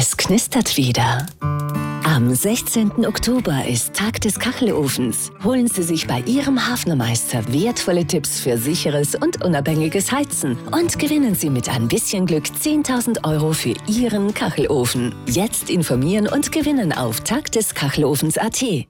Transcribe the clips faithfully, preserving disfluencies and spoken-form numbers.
Es knistert wieder. Am sechzehnten Oktober ist Tag des Kachelofens. Holen Sie sich bei Ihrem Hafnermeister wertvolle Tipps für sicheres und unabhängiges Heizen und gewinnen Sie mit ein bisschen Glück zehntausend Euro für Ihren Kachelofen. Jetzt informieren und gewinnen auf tagdeskachelofens punkt at.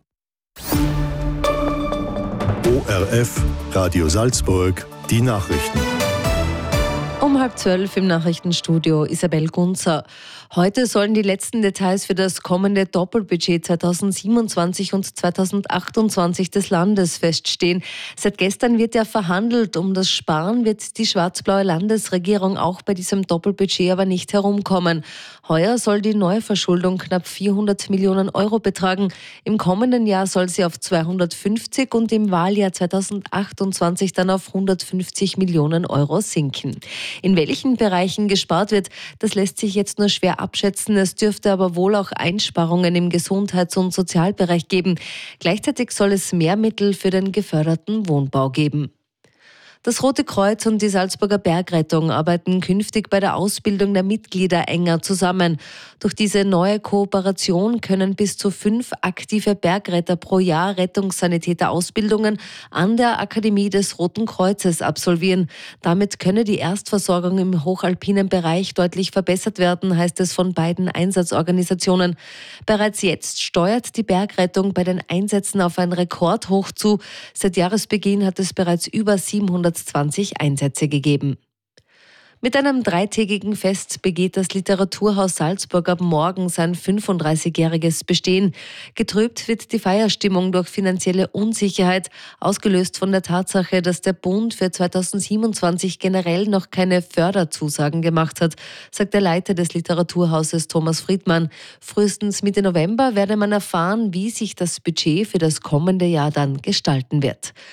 O R F, Radio Salzburg, die Nachrichten. Um halb zwölf im Nachrichtenstudio Isabel Gunzer. Heute sollen die letzten Details für das kommende Doppelbudget zweitausendsiebenundzwanzig und zweitausendachtundzwanzig des Landes feststehen. Seit gestern wird ja verhandelt. Um das Sparen wird die schwarz-blaue Landesregierung auch bei diesem Doppelbudget aber nicht herumkommen. Heuer soll die Neuverschuldung knapp vierhundert Millionen Euro betragen. Im kommenden Jahr soll sie auf zweihundertfünfzig und im Wahljahr zweitausendachtundzwanzig dann auf hundertfünfzig Millionen Euro sinken. In welchen Bereichen gespart wird, das lässt sich jetzt nur schwer abschätzen. Es dürfte aber wohl auch Einsparungen im Gesundheits- und Sozialbereich geben. Gleichzeitig soll es mehr Mittel für den geförderten Wohnbau geben. Das Rote Kreuz und die Salzburger Bergrettung arbeiten künftig bei der Ausbildung der Mitglieder enger zusammen. Durch diese neue Kooperation können bis zu fünf aktive Bergretter pro Jahr Rettungssanitäter-Ausbildungen an der Akademie des Roten Kreuzes absolvieren. Damit könne die Erstversorgung im hochalpinen Bereich deutlich verbessert werden, heißt es von beiden Einsatzorganisationen. Bereits jetzt steuert die Bergrettung bei den Einsätzen auf ein Rekordhoch zu. Seit Jahresbeginn hat es bereits über siebenhundertzwanzig Einsätze gegeben. Mit einem dreitägigen Fest begeht das Literaturhaus Salzburg ab morgen sein fünfunddreißigjähriges Bestehen. Getrübt wird die Feierstimmung durch finanzielle Unsicherheit, ausgelöst von der Tatsache, dass der Bund für zweitausendsiebenundzwanzig generell noch keine Förderzusagen gemacht hat, sagt der Leiter des Literaturhauses Thomas Friedmann. Frühestens Mitte November werde man erfahren, wie sich das Budget für das kommende Jahr dann gestalten wird.